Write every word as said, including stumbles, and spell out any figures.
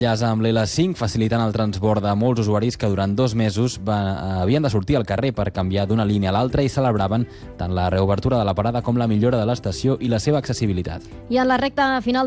Amb l'L cinc facilitant el transport de molts usuaris que durant dos mesos va, havien de sortir al carrer per canviar d'una línia a l'altra i celebraven tant la reobertura de la parada com la millora de l'estació i la seva accessibilitat. I en la recta final